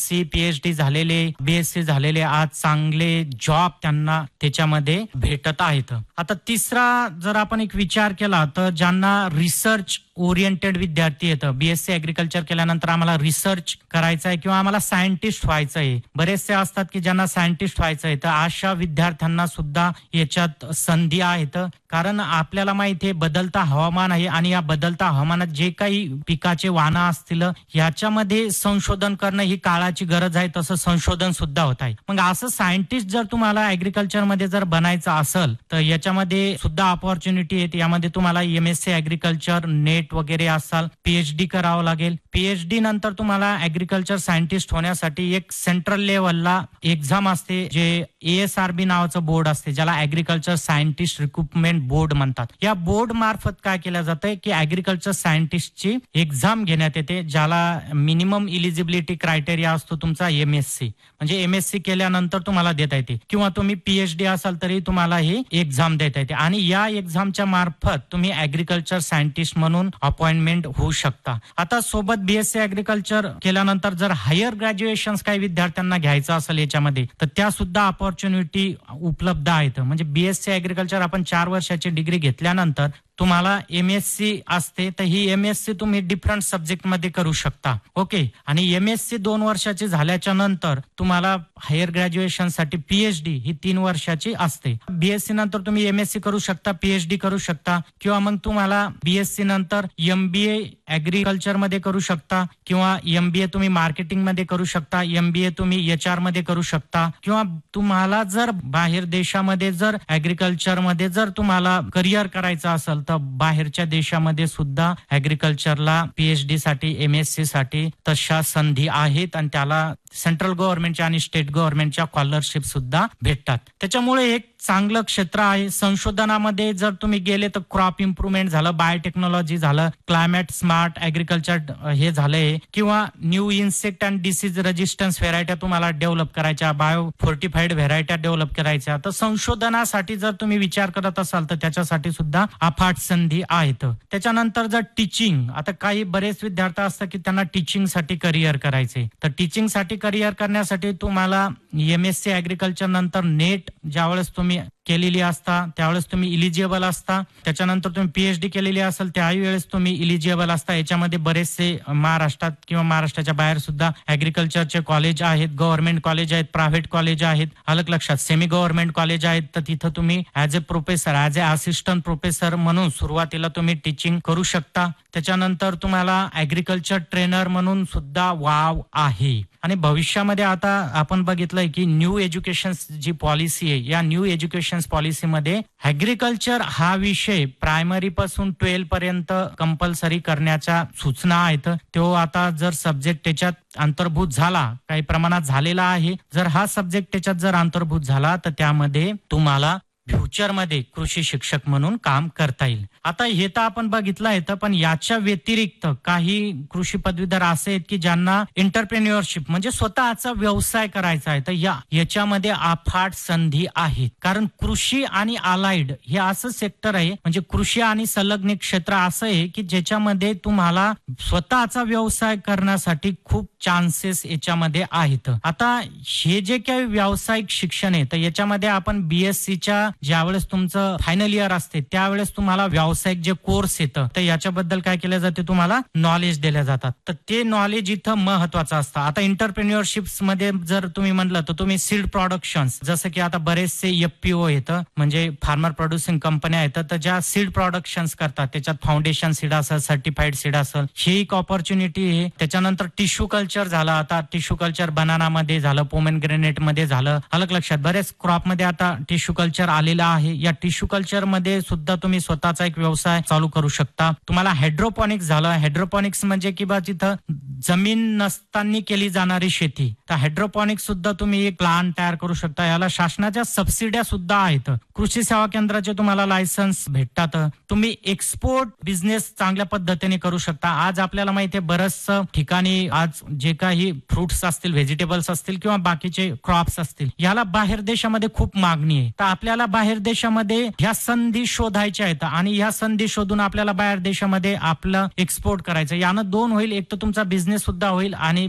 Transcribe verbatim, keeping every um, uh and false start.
C PhD झालेले, BSc झालेले आज चांगले जॉब त्यांना त्याच्यामध्ये भेटत आहेत. आता तिसरा जर आपण एक विचार केला तर ज्यांना रिसर्च ओरिएंटेड विद्यार्थी येतं, बीएससी ऍग्रिकल्चर केल्यानंतर आम्हाला रिसर्च करायचा आहे किंवा आम्हाला सायंटिस्ट व्हायचं आहे, बरेचसे असतात की ज्यांना सायंटिस्ट व्हायचं आहे, तर अशा विद्यार्थ्यांना सुद्धा याच्यात संधी आहेत. कारण आपल्याला माहिती आहे बदलता हवामान आहे आणि या बदलता हवामानात जे काही पिकाचे वाण असतील याच्यामध्ये संशोधन करणं ही काळाची गरज आहे, तसं संशोधन सुद्धा होत आहे. मग असं सायंटिस्ट जर तुम्हाला ऍग्रिकल्चर मध्ये जर बनायचं असेल तर याच्यामध्ये सुद्धा ऑपॉर्च्युनिटी आहे. यामध्ये तुम्हाला एमएससी ऍग्रिकल्चर, नेट वगैरे असाल, पीएचडी करावं लागेल. पीएचडी नंतर तुम्हाला ऍग्रिकल्चर सायंटिस्ट होण्यासाठी एक सेंट्रल लेवलला एक्झाम असते, जे एएसआरबी नावाचं बोर्ड असते, ज्याला ऍग्रिकल्चर सायंटिस्ट रिक्रुटमेंट बोर्ड म्हणतात. या बोर्ड मार्फत काय केलं जातंय की ऍग्रिकल्चर सायंटिस्टची एक्झाम घेण्यात येते, ज्याला मिनिमम इलिजिबिलिटी क्रायटेरिया असतो तुमचा एमएससी, म्हणजे एमएससी केल्यानंतर तुम्हाला देता येते, किंवा तुम्ही पीएचडी असाल तरी तुम्हाला ही एक्झाम देता येते. आणि या एक्झामच्या मार्फत तुम्ही ऍग्रिकल्चर सायंटिस्ट म्हणून अपॉइंटमेंट होऊ शकता. आता सोबत बीएससी ऍग्रिकल्चर केल्यानंतर जर हायर ग्रॅज्युएशन काही विद्यार्थ्यांना घ्यायचं असेल याच्यामध्ये, तर त्या सुद्धा ऑपॉर्च्युनिटी उपलब्ध आहेत. म्हणजे बीएससी ऍग्रिकल्चर आपण चार वर्षाची डिग्री घेतल्यानंतर तुम्हाला एमएससी असते, तर ही एमएससी तुम्ही डिफरंट सब्जेक्ट मध्ये करू शकता. ओके. आणि एमएससी दोन वर्षाची झाल्याच्या नंतर तुम्हाला हायर ग्रॅज्युएशन साठी पीएचडी ही तीन वर्षाची असते. बीएससी नंतर तुम्ही एमएससी करू शकता, पीएचडी करू शकता, किंवा मग तुम्हाला बीएससी नंतर एमबीए ऍग्रिकल्चर मध्ये करू शकता, किंवा एमबीए तुम्ही मार्केटिंग मध्ये करू शकता, एमबीए तुम्ही एचआर मध्ये करू शकता, किंवा तुम्हाला जर बाहेर देशामध्ये जर ऍग्रिकल्चर मध्ये जर तुम्हाला करिअर करायचं असेल तर बाहेरच्या देशामध्ये सुद्धा ऍग्रिकल्चरला पीएचडी साठी, एमएससी साठी तशा संधी आहेत आणि त्याला सेंट्रल गव्हर्नमेंटच्या आणि स्टेट गव्हर्नमेंटच्या स्कॉलरशिप सुद्धा भेटतात. त्याच्यामुळे एक चांगलं क्षेत्र आहे. संशोधनामध्ये जर तुम्ही गेले तर क्रॉप इम्प्रुव्हमेंट झालं, बायोटेक्नॉलॉजी झालं, क्लायमेट स्मार्ट ऍग्रिकल्चर हे झालंय, किंवा new insect and disease resistance व्हेरायट्या तुम्हाला डेव्हलप करायच्या, बायो फोर्टिफाईड व्हेरायट्या डेव्हलप करायच्या, तर संशोधनासाठी जर तुम्ही विचार करत असाल तर त्याच्यासाठी सुद्धा अफाट संधी आहेत. त्याच्यानंतर जर टीचिंग, आता काही बरेच विद्यार्थी असतात की त्यांना टीचिंग साठी करिअर करायचे, तर टीचिंग साठी करिअर करण्यासाठी तुम्हाला एमएससी ऍग्रिकल्चर नंतर नेट ज्यावेळेस तुम्ही केलेली असता त्यावेळेस तुम्ही इलिजिबल असता. त्याच्यानंतर तुम्ही पीएचडी केलेली असेल त्याही वेळेस तुम्ही इलिजिबल असता. याच्यामध्ये बरेचसे महाराष्ट्रात किंवा महाराष्ट्राच्या बाहेर सुद्धा ऍग्रिकल्चरचे कॉलेज आहेत, गव्हर्नमेंट कॉलेज आहेत, प्रायव्हेट कॉलेज आहेत, अलग लक्षात सेमी गव्हर्नमेंट कॉलेज आहेत. तर तिथं तुम्ही as a professor, as a assistant professor म्हणून सुरुवातीला तुम्ही टीचिंग करू शकता. त्याच्यानंतर तुम्हाला ऍग्रिकल्चर ट्रेनर म्हणून सुद्धा वाव आहे. आणि भविष्यामध्ये आता आपण बघितलंय की न्यू एज्युकेशन जी पॉलिसी आहे, या न्यू एज्युकेशन पॉलिसीमध्ये ऍग्रिकल्चर हा विषय प्रायमरी पासून ट्वेल्व पर्यंत कंपल्सरी करण्याच्या सूचना आहेत. तो आता जर सब्जेक्ट त्याच्यात अंतर्भूत झाला, काही प्रमाणात झालेला आहे, जर हा सब्जेक्ट त्याच्यात जर अंतर्भूत झाला तर त्यामध्ये तुम्हाला फ्युचरमध्ये कृषी शिक्षक म्हणून काम करता येईल. आता हे तर आपण बघितलं आहे, पण याच्या व्यतिरिक्त काही कृषी पदवीधर असे आहेत की ज्यांना एंटरप्रेन्युअरशिप म्हणजे स्वतःचा व्यवसाय करायचा आहे, तर या याच्यामध्ये अफाट संधी आहेत. कारण कृषी आणि अलाइड हे असं सेक्टर आहे, म्हणजे कृषी आणि संलग्न क्षेत्र असं आहे की ज्याच्यामध्ये तुम्हाला स्वतःचा व्यवसाय करण्यासाठी खूप चान्सेस याच्यामध्ये आहेत. आता हे जे काही व्यावसायिक शिक्षण आहे, तर याच्यामध्ये आपण बीएससीच्या ज्यावेळेस तुमचं फायनल इयर असते त्यावेळेस तुम्हाला व्यावसायिक जे कोर्स येतं, तर याच्याबद्दल काय केलं जाते, तुम्हाला नॉलेज दिल्या जातात. तर ते नॉलेज इथं महत्वाचं असतं. आता एंटरप्रेन्युअरशिप मध्ये जर तुम्ही म्हटलं तर तुम्ही सीड प्रोडक्शन, जसं की आता बरेचसे एफपीओ येतं, म्हणजे फार्मर प्रोड्युसिंग कंपन्या येतात, तर ज्या सीड प्रोडक्शन करतात त्याच्यात फाउंडेशन सीड असेल, सर्टिफाईड सीड असेल, ही एक ऑपॉर्च्युनिटी आहे. त्याच्यानंतर टिश्यू कल्चर झालं, आता टिश्यू कल्चर बनाना मध्ये झालं, पोमेग्रेनेट मध्ये झालं, अलग लक्षात बरेच क्रॉप मध्ये आता टिश्यू कल्चर आलेला आहे. या टिश्यू कल्चर मध्ये सुद्धा तुम्ही स्वतःचा एक व्यवसाय चालू करू शकता. तुम्हाला हायड्रोपॉनिक्स झालं, हायड्रोपॉनिक्स म्हणजे किंवा जिथं जमीन नसताना केली जाणारी शेती, तर हायड्रोपॉनिक्स सुद्धा तुम्ही एक प्लांट तयार करू शकता. याला शासनाच्या सबसिड्या सुद्धा आहेत. कृषी सेवा केंद्राचे तुम्हाला लायसन्स भेटतात. तुम्ही एक्सपोर्ट बिझनेस चांगल्या पद्धतीने करू शकता. आज आपल्याला माहिती आहे बरंच ठिकाणी आज जे काही फ्रुट्स असतील, व्हेजिटेबल्स असतील किंवा बाकीचे क्रॉप्स असतील, याला बाहेर देशामध्ये खूप मागणी आहे. तर आपल्याला बाहेर देशामध्ये ह्या संधी शोधायच्या आहेत आणि ह्या संधी शोधून आपल्याला बाहेर देशामध्ये आपलं एक्सपोर्ट करायचं. यानं दोन होईल, एक तर तुमचा बिझनेस सुद्धा होईल आणि